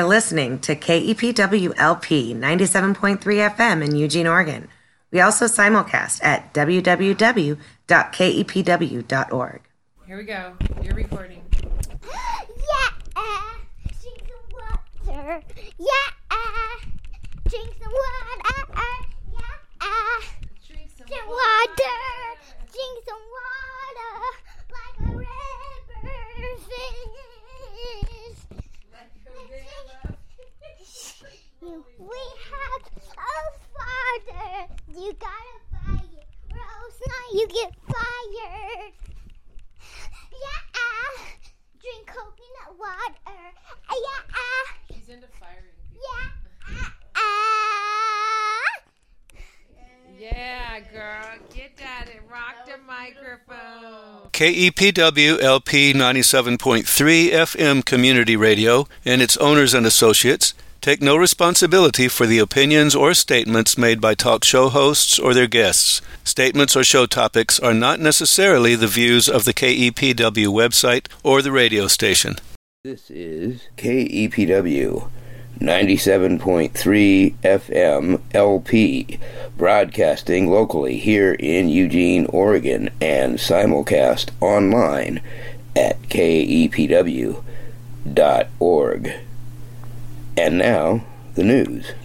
are listening to KEPWLP 97.3 FM in Eugene, Oregon. We also simulcast at www.kepw.org. Here we go. You're recording. Yeah! Drink some water. Yeah! Drink some water. Yeah! Drink some water. Drink some water. Like a river fish. We have a father. You gotta buy it, or else not you get fired. Yeah, drink coconut water. Yeah, She's into firing people. Yeah, girl. Get at it. Rock the microphone. KEPW LP 97.3 FM Community Radio and its owners and associates take no responsibility for the opinions or statements made by talk show hosts or their guests. Statements or show topics are not necessarily the views of the KEPW website or the radio station. This is KEPW 97.3 FM LP, broadcasting locally here in Eugene, Oregon, and simulcast online at kepw.org. And now, the news.